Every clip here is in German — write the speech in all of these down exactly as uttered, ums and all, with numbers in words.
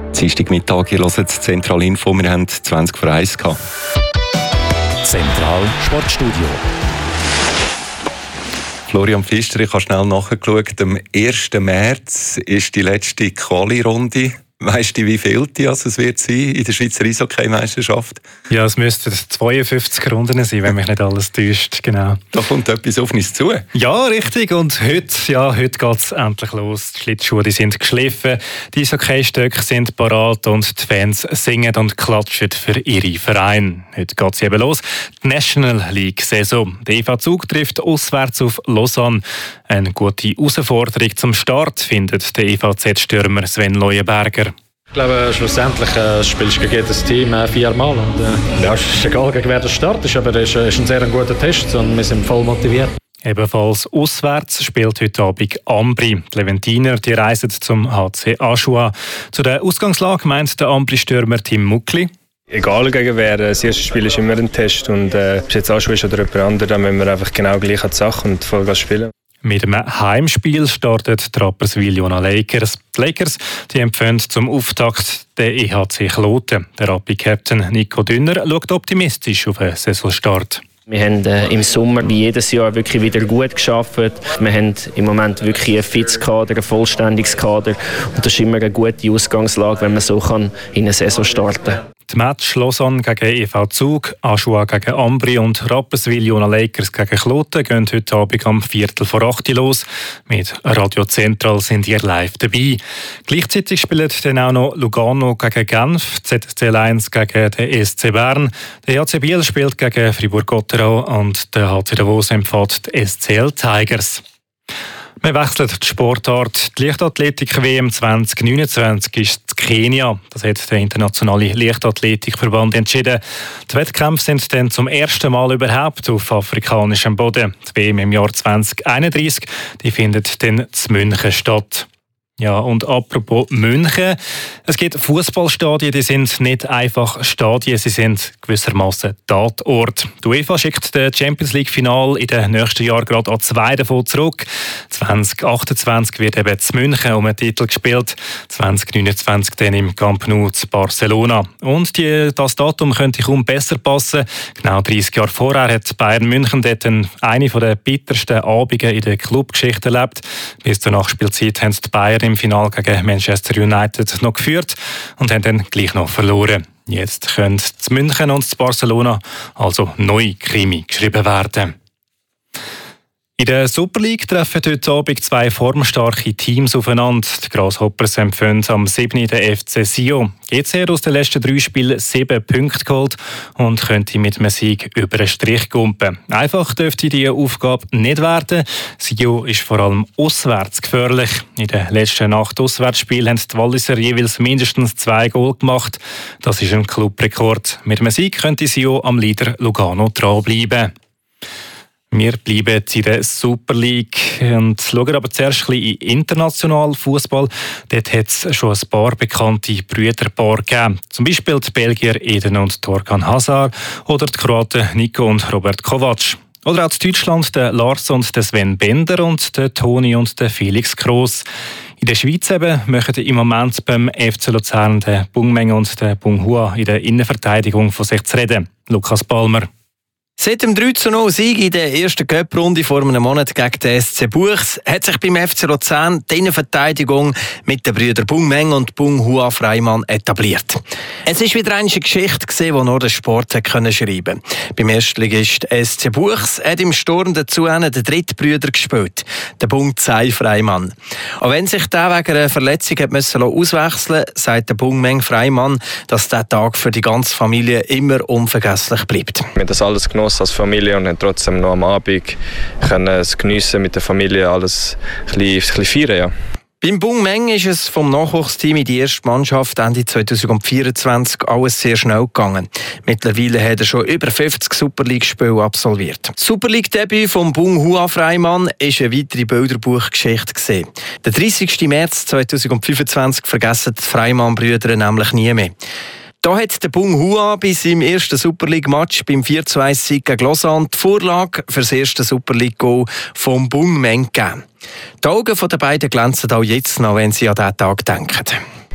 Dienstagmittag, ihr hört das Zentralinfo, wir haben zwanzig vor eins gehabt. Zentral Sportstudio. Florian Pfister, ich habe schnell nachgeschaut. Am ersten März ist die letzte Quali-Runde. Weißt du, wie viel die also es wird sein in der Schweizer Eishockey-Meisterschaft? Ja, es müssten zweiundfünfzig Runden sein, wenn mich nicht alles täuscht. Genau. Da kommt etwas auf uns zu. Ja, richtig. Und heute, ja, heute geht es endlich los. Die Schlittschuhe die sind geschliffen, die Eishockeystöcke sind parat und die Fans singen und klatschen für ihre Vereine. Heute geht es eben los. Die National League-Saison. Der E V Zug trifft auswärts auf Lausanne. Eine gute Herausforderung zum Start findet der E V Z-Stürmer Sven Leuenberger. Ich glaube, schlussendlich äh, spielst du gegen jedes Team äh, viermal. Und, äh, ja, es ist egal, gegen wer der Start ist, aber es ist, äh, ist ein sehr guter Test und wir sind voll motiviert. Ebenfalls auswärts spielt heute Abend Ambri. Die Leventiner die reisen zum H C Aschua. Zu der Ausgangslage meint der Ambri-Stürmer Tim Muckli. Egal gegen wer, das erste Spiel ist immer ein Test. Und äh, ob es jetzt Aschua ist oder jemand anderes, dann müssen wir einfach genau gleich an die Sache und Vollgas spielen. Mit dem Heimspiel startet die Rapperswil-Jona Lakers. Die Lakers die empfehlen zum Auftakt den E H C Kloten. Der Rappi-Captain Nico Dünner schaut optimistisch auf einen Saisonstart. Wir haben äh, im Sommer wie jedes Jahr wirklich wieder gut gearbeitet. Wir haben im Moment wirklich ein fittes Kader, ein vollständiges Kader. Und das ist immer eine gute Ausgangslage, wenn man so kann in eine Saison starten kann. Die Match Lausanne gegen E V Zug, Aschua gegen Ambri und Rapperswil-Jona Lakers gegen Kloten gehen heute Abend am Viertel vor acht los. Mit Radio Central sind ihr live dabei. Gleichzeitig spielen dann auch noch Lugano gegen Genf, Z S C Lions gegen den E S C Bern, der H C Biel spielt gegen Fribourg-Gotteron und der H C Davos empfängt die S C L Tigers. Wir wechseln die Sportart. Die Leichtathletik-W M zwanzig neunundzwanzig ist in Kenia. Das hat der internationale Leichtathletikverband entschieden. Die Wettkämpfe sind dann zum ersten Mal überhaupt auf afrikanischem Boden. Die W M im Jahr zwanzig einunddreißig die findet dann in München statt. Ja, und apropos München. Es gibt Fußballstadien, die sind nicht einfach Stadien, sie sind gewissermaßen Tatort. Die UEFA schickt das Champions League-Final in den nächsten Jahren gerade an zwei davon zurück. zwanzig achtundzwanzig wird eben in München um einen Titel gespielt, zwanzig neunundzwanzig dann im Camp Nou zu Barcelona. Und die, das Datum könnte kaum besser passen. Genau dreißig Jahre vorher hat Bayern München dort eine der bittersten Abende in der Clubgeschichte erlebt. Bis zur Nachspielzeit haben die Bayern im Finale gegen Manchester United noch geführt und haben dann gleich noch verloren. Jetzt können zu München und zu Barcelona also neue Krimi geschrieben werden. In der Super League treffen heute Abend zwei formstarke Teams aufeinander. Die Grasshoppers empfangen am siebten den F C Sion. G C hat aus den letzten drei Spielen sieben Punkte geholt und könnte mit einem Sieg über den Strich kumpen. Einfach dürfte diese Aufgabe nicht werden. Sion ist vor allem auswärts gefährlich. In den letzten acht Auswärtsspielen haben die Walliser jeweils mindestens zwei Goal gemacht. Das ist ein Clubrekord. Mit einem Sieg könnte Sion am Leader Lugano dranbleiben. Wir bleiben in der Super League und schauen aber zuerst ein bisschen in internationalen Fußball. Dort hat es schon ein paar bekannte Brüderpaare gegeben. Zum Beispiel die Belgier Eden und Torgan Hazard oder die Kroaten Nico und Robert Kovac. Oder auch in Deutschland der Lars und der Sven Bender und der Toni und der Felix Gross. In der Schweiz eben möchten im Moment beim F C Luzern der Bungmeng und der Bunghua in der Innenverteidigung von sich zu reden. Lukas Palmer. Seit dem drei zu null Sieg in der ersten Cup-Runde vor einem Monat gegen den S C Buchs hat sich beim F C Luzern die Innenverteidigung mit den Brüdern Bungmeng und Bunghua Freimann etabliert. Es ist wieder eine Geschichte, die nur der Sport schreiben konnte. Beim Erstligist S C Buchs hat im Sturm dazu einen der dritten Brüder gespielt, der Bung Zai Freimann. Auch wenn sich der wegen einer Verletzung hat müssen auswechseln musste, sagt der Bungmeng Freimann, dass dieser Tag für die ganze Familie immer unvergesslich bleibt. Wir haben das alles genossen als Familie und haben trotzdem noch am Abend können es geniessen mit der Familie, alles ein bisschen, ein bisschen feiern. Ja. Beim Bungmeng ist es vom Nachwuchsteam in die erste Mannschaft Ende zwanzig vierundzwanzig alles sehr schnell gegangen. Mittlerweile hat er schon über fünfzig Super League-Spiele absolviert. Das Super League-Debüt von Bunghua Freimann war eine weitere Bilderbuchgeschichte. Der dreißigsten März zweitausendfünfundzwanzig vergessen die Freimann-Brüder nämlich nie mehr. Da hat der Bunghua bei seinem ersten Super League-Match beim vier zu eins Sieg gegen Lausanne die Vorlage für das erste Super League-Goal vom Bungmeng gegeben. Die Augen der beiden glänzen auch jetzt noch, wenn sie an diesen Tag denken.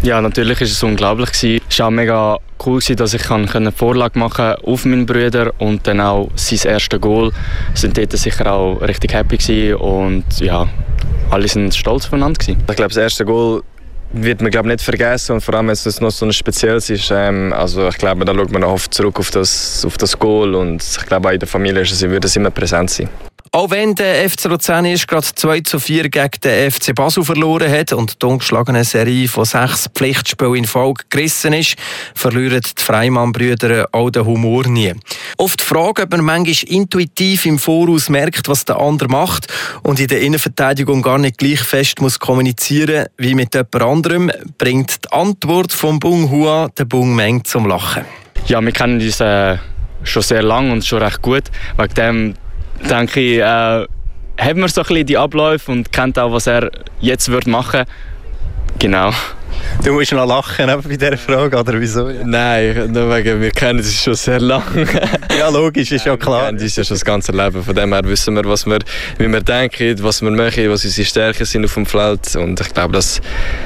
Ja, natürlich war es unglaublich. Es war auch mega cool, dass ich eine Vorlage machen konnte auf meinen Bruder und dann auch sein erstes Goal. Wir waren dort sicher auch richtig happy und ja, alle waren stolz aufeinander. Ich glaube, das erste Goal wird man glaube nicht vergessen und vor allem, wenn es noch so ein spezielles ist. Ähm, also ich glaube, da schaut man auch oft zurück auf das, auf das Goal und ich glaube auch in der Familie ist es, würde es immer präsent sein. Auch wenn der F C Luzern erst gerade zwei zu vier gegen den F C Basel verloren hat und die ungeschlagene Serie von sechs Pflichtspielen in Folge gerissen ist, verlieren die Freimann-Brüder auch den Humor nie. Oft fragen, ob man manchmal intuitiv im Voraus merkt, was der andere macht und in der Innenverteidigung gar nicht gleich fest muss kommunizieren wie mit jemand anderem, bringt die Antwort von Bung Hua den Bung Meng zum Lachen. Ja, wir kennen uns äh, schon sehr lange und schon recht gut. Wegen dem denke ich, äh, hat man so ein bisschen die Abläufe und kennt auch, was er jetzt wird machen. Genau. Du musst noch lachen bei dieser Frage, oder wieso? Nein, nur wegen, wir kennen uns schon sehr lange. Ja, logisch, ist ja klar. Wir kennen uns ja schon das ganze Leben, von dem her wissen wir, was wir, wie wir denken, was wir machen, was unsere Stärken sind auf dem Feld. Und ich glaube, das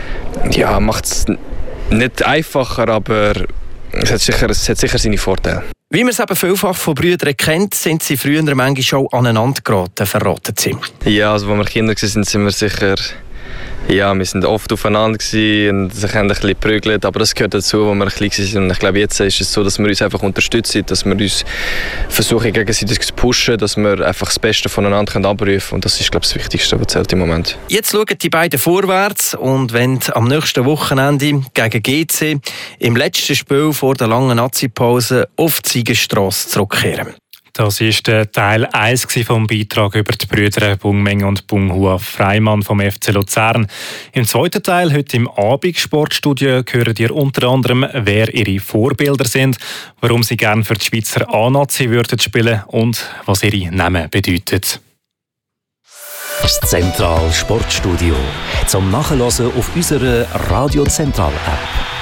ja, macht es nicht einfacher, aber es hat sicher, es hat sicher seine Vorteile. Wie man es eben vielfach von Brüdern kennt, sind sie früher manchmal auch aneinander geraten, verraten sie. Ja, also als wir Kinder waren, sind wir sicher... Ja, wir waren oft aufeinander und sich ein bisschen geprügelt, aber das gehört dazu, als wir klein waren. Und ich glaube, jetzt ist es so, dass wir uns einfach unterstützen, dass wir uns versuchen, gegenseitig zu pushen, dass wir einfach das Beste voneinander abrufen können. Und das ist, glaube ich, das Wichtigste, was zählt im Moment. Jetzt schauen die beiden vorwärts und wenn am nächsten Wochenende gegen G C im letzten Spiel vor der langen Nazi-Pause auf die Siegerstrasse zurückkehren. Das war Teil eins vom Beitrag über die Brüder Bung Meng und Bung Hua Freimann vom F C Luzern. Im zweiten Teil, heute im Abendsportstudio, hören ihr unter anderem, wer ihre Vorbilder sind, warum sie gerne für die Schweizer A-Nazi würden spielen und was ihre Namen bedeuten. Das Zentral Sportstudio zum Nachhören auf unserer Radio Zentral App.